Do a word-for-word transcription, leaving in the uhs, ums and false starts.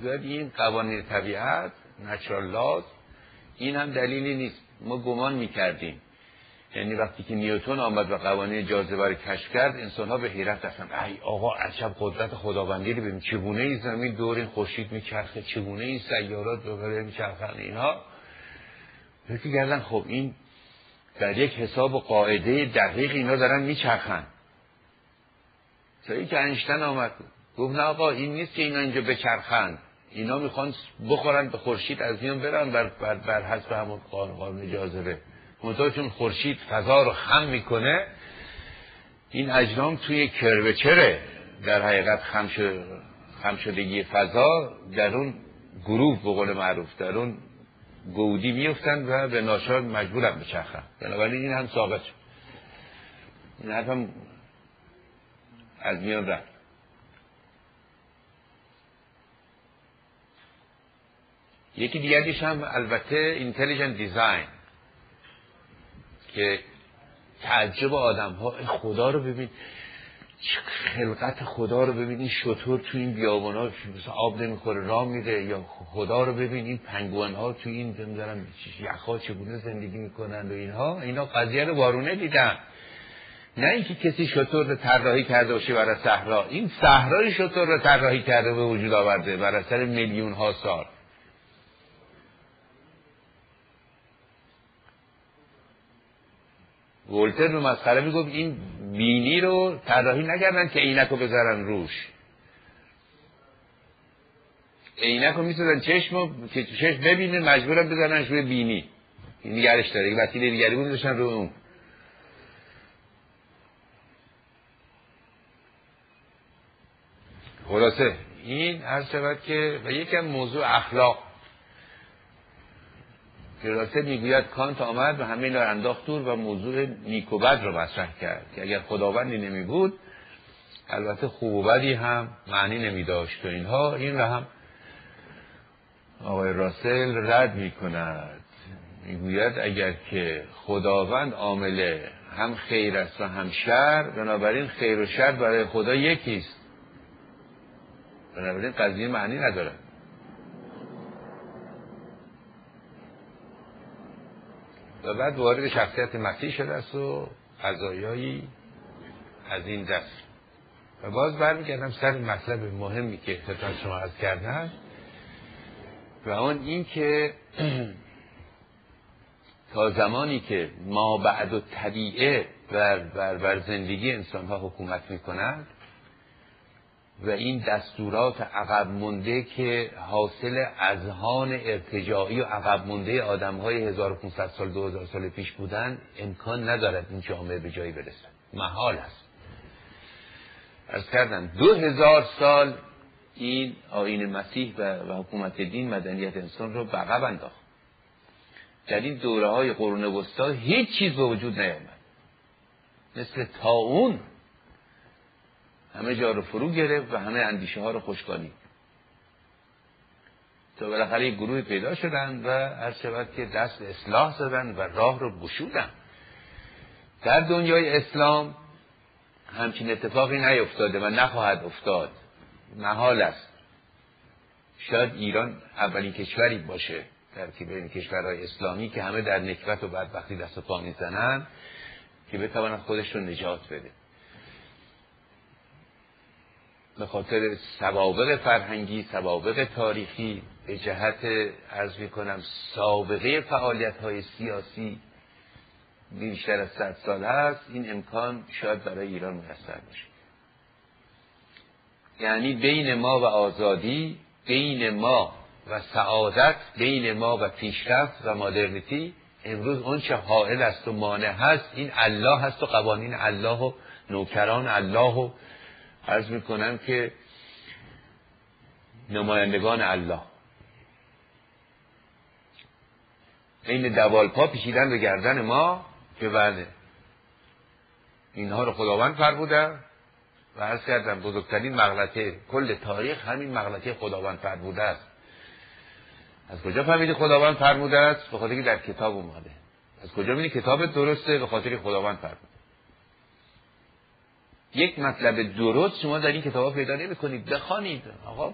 میگوید این قوانین طبیعت، نچرال لاز، این هم دلیلی نیست. ما گمان میکردیم، یعنی وقتی که نیوتن آمد و قوانین جاذبه رو کشف کرد، انسان ها به حیرت رفتن. ای آقا عجب قدرت خداوندی رو ببین، چگونه این زمین دور این خورشید میچرخه، چگونه این سیارات دور میچرخن. اینها فکر کردن خب این در یک حساب و قاعده دقیق اینا دارن میچرخن. تا اینکه انشتن آمد گفت نه آقا این نیست که اینا اینجا بچرخن، اینا میخوان بخورن به خورشید از میان برن بر, بر, بر حسب همون قانون جاذبه. منتها چون خورشید فضا رو خم میکنه، این اجرام توی کروچره در حقیقت خم, شد، خم شدگی فضا در اون گروه به قول معروف در اون گودی میفتن و به ناچار مجبورن بچرخن. بنابراین این هم ثابت شد. این حرف هم از میان رفت. یکی دیگریش هم البته اینتلیجنت دیزاین که تعجب آدم ها، خدا رو ببین، خلقت خدا رو ببین، این شتر تو این بیابان ها مثلا آب نمیخوره راه میره، یا خدا رو ببین این پنگوان ها تو این نمیدونم یخها چگونه زندگی میکنند و اینها. اینا قضیه رو وارونه دیدن، نه اینکه کسی شتر رو طراحی کرده باشه برای صحرا. این صحرای شتر رو طراحی کرده به وجود آورده بر اثر میلیون ها سال. ولتر به مسخره میگفت این بینی رو طراحی نکردن که عینک رو بذارن روش، عینک رو میسازن چشم رو که چشم ببینه مجبورن بذارنش روی بینی. این نگرش داره، یک وسیله دیگری بود میذاشتن روی اون. خلاصه این هر شود که و یکم موضوع اخلاق دراسته میگوید کانت آمد و همه اینا رو انداخت دور و موضوع نیک و بد رو مطرح کرد که اگر خداوندی نمی بود البته خوب و بدی هم معنی نمی داشت و اینها. این رو هم آقای راسل رد می کند، میگوید اگر که خداوند عامل هم خیر است و هم شر، بنابراین خیر و شر برای خدا یکیست، بنابراین قضیه معنی نداره. و بعد وارد شخصیت مسیح شده است و قضایایی از این دست. و باز برمیگردم سر مطلب مهمی که خدمت شما عرض کردم و اون این که تا زمانی که ما بعد و طبیعه بر, بر, بر زندگی انسان ها حکومت می کند و این دستورات عقب مونده که حاصل اذهان ارتجاعی و عقب مونده آدم های هزار و پانصد سال دو هزار سال پیش بودن، امکان ندارد این جامعه به جایی برسد، محال است. عرض کردم دو هزار سال این آیین مسیح و, و حکومت دین مدنیت انسان رو به عقب انداخت. در این دوره های قرون وسطا هیچ چیز به وجود نیامد، مثل طاعون همه جا رو فرو گرفت و همه اندیشه ها رو خشکانی تا بالاخره یک گروه پیدا شدن و هر شود که دست اصلاح زدن و راه رو گشودن. در دنیای اسلام همچین اتفاقی نیفتاده و نخواهد افتاد، محال است. شاید ایران اولین کشوری باشه ترتیب این کشورهای اسلامی که همه در نکبت و بدبختی دست و پا میزنن که بتواند خودش رو نجات بده، به خاطر سوابق فرهنگی، سوابق تاریخی، به جهت عرض میکنم سابقه فعالیت های سیاسی بیشتر از صد سال هست. این امکان شاید برای ایران میسر باشه. یعنی بین ما و آزادی، بین ما و سعادت، بین ما و پیشرفت و مدرنیتی، امروز اون چه حائل است و مانع هست این الله هست و قوانین الله و نوکران الله و عرض میکنم که نمایندگان الله. این دوال پا پیچیدن به گردن ما که بله اینها رو خداوند فرموده و عرض کردم بزرگترین مغلطه کل تاریخ همین مغلطه خداوند فرموده است. از کجا فهمیدی خداوند فرموده است؟ به خاطر که در کتاب اومده. از کجا میدونی کتاب درسته؟ به خاطر خداوند فرموده. یک مطلب درست شما در این کتاب پیدا نمی کنید، بخوانید. آقا